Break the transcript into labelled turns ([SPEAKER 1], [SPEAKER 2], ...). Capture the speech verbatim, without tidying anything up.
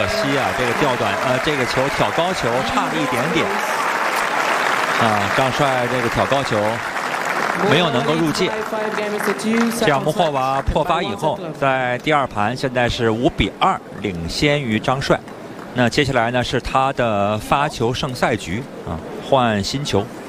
[SPEAKER 1] 惜啊，这个吊短呃，这个球挑高球差了一点点啊，张帅这个挑高球没有能够入界。这样穆霍娃破发以后，在第二盘现在是五比二领先于张帅。那接下来呢是他的发球胜赛局啊，换新球。